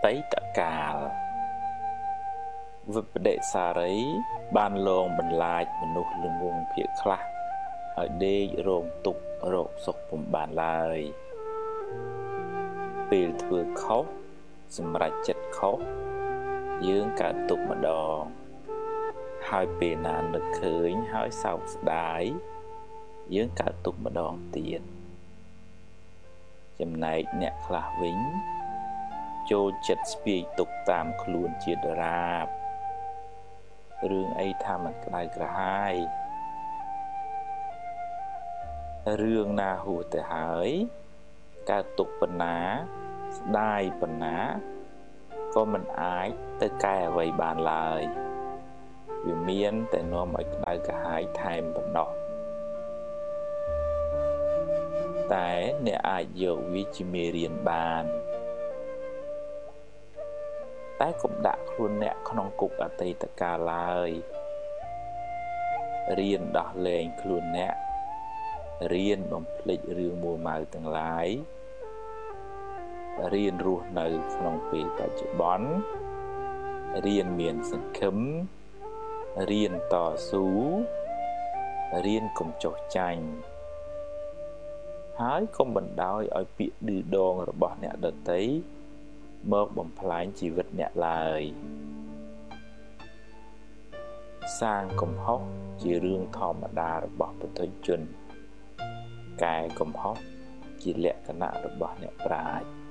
តីតកាលវិបដិសារីបានលងបន្លាចមនុស្សល្ងងភាគខ្លះឲ្យដេករងទុក្ខរកសុខពុំបានឡើយពេលធ្វើខុសសម្រេចចិត្តខុសយើងកើតទុក្ខម្ដងហើយពេលណានឹកឃើញហើយសោកស្ដាយយើងកើតទុក្ខម្ដងទៀតចំណែកអ្នកខ្លះវិញចូលចិត្តស្ពាយទុក្ខតាមខ្លួនជាដរាបរឿងអីថាមិនក្តៅក្រហាយរឿងណាហួសទៅហើយកើតទុក្ខប៉ុណ្ណាស្ដាយប៉ុណ្ណាក៏មិនអាចទៅកែអ្វីបានឡើយវាមានតែនាំឲ្យក្តៅក្រហាយថែមប៉ុណ្ណោះតែអ្នកអាចយកវាជាមេរៀនបានតែកុំដាក់ខ្លួនអ្នកក្នុងគុកអតីតកាលឡើយរៀនដោះលែងខ្លួនអ្នករៀនបំភ្លេចរឿងមួម៉ៅទាំងឡាយរៀនរស់នៅក្នុងពេលបច្ចុប្បន្នរៀនមានសង្ឃឹមរៀនតស៊ូរៀនកុំចុះចាញ់ហើយកុំបណ្ដោយឲ្យពាក្យឌឺដងរបស់អ្នកដទៃមកបំផ្លាញជីវិតអ្នកឡើយសាងកំហុសជារឿងធម្មតារបស់ពុទ្ធជនកែកំហុសជាលក្ខណៈរបស់អ្នកប្រាជ្ញ